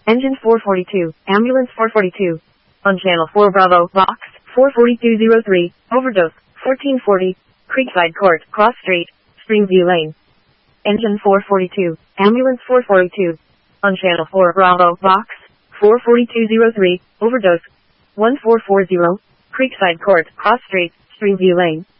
Engine 442, Ambulance 442. On Channel 4 Bravo, Box 44203, Overdose 1440, Creekside Court, Cross Street, Streamview Lane. Engine 442, Ambulance 442. On Channel 4 Bravo, Box 44203, Overdose 1440, Creekside Court, Cross Street, Streamview Lane.